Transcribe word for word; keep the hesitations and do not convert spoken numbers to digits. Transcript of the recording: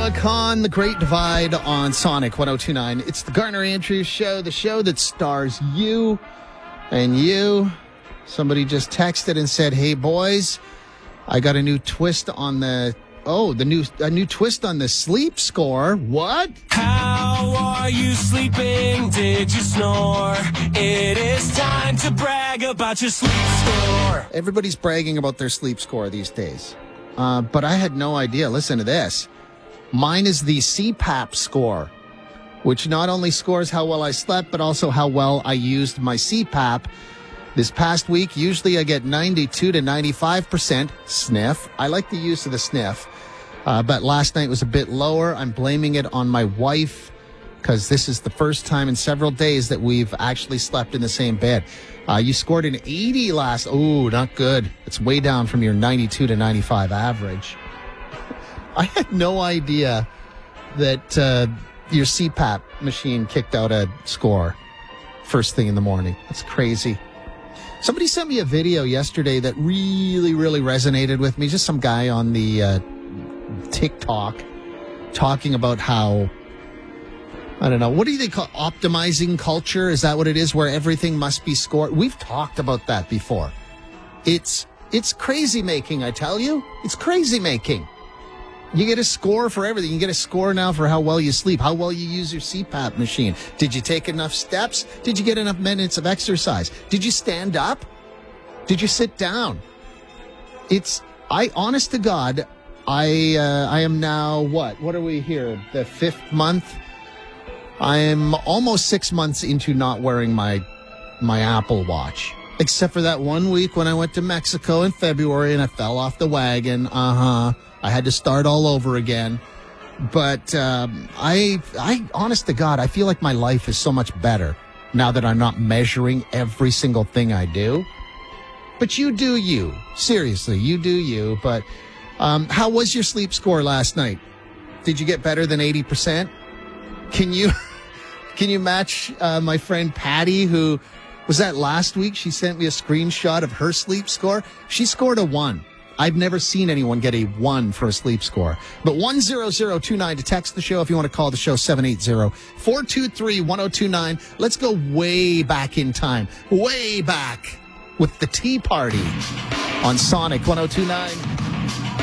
Brooke on The Great Divide on Sonic one oh two point nine. It's the Garner Andrews Show, the show that stars you and you. Somebody just texted and said, hey, boys, I got a new twist on the... Oh, the new a new twist on the sleep score. What? How are you sleeping? Did you snore? It is time to brag about your sleep score. Everybody's bragging about their sleep score these days. Uh, but I had no idea. Listen to this. Mine is the C PAP score, which not only scores how well I slept, but also how well I used my C PAP. This past week, usually I get ninety-two to ninety-five percent sniff. I like the use of the sniff. Uh, but last night was a bit lower. I'm blaming it on my wife because this is the first time in several days that we've actually slept in the same bed. Uh, you scored an eighty last. Oh, not good. It's way down from your ninety-two to ninety-five average. I had no idea that uh, your C PAP machine kicked out a score first thing in the morning. That's crazy. Somebody sent me a video yesterday that really, really resonated with me. Just some guy on the uh, TikTok talking about how, I don't know, what do they call optimizing culture? Is that what it is, where everything must be scored? We've talked about that before. It's it's crazy making, I tell you. It's crazy making. You get a score for everything. You get a score now for how well you sleep, how well you use your C PAP machine. Did you take enough steps? Did you get enough minutes of exercise? Did you stand up? Did you sit down? It's, I, honest to God, I, uh, I am now, what? What are we here? The fifth month? I am almost six months into not wearing my, my Apple Watch. Except for that one week when I went to Mexico in February and I fell off the wagon. Uh-huh. I had to start all over again. But um, I, I, honest to God, I feel like my life is so much better now that I'm not measuring every single thing I do. But you do you. Seriously, you do you. But um, how was your sleep score last night? Did you get better than eighty percent? Can you, can you match uh, my friend Patty, who was that last week? She sent me a screenshot of her sleep score. She scored a one. I've never seen anyone get a one for a sleep score. But one zero zero two nine to text the show if you want to call the show, seven eight zero, four two three, one oh two nine. Let's go way back in time, way back with the Tea Party on Sonic one oh two nine.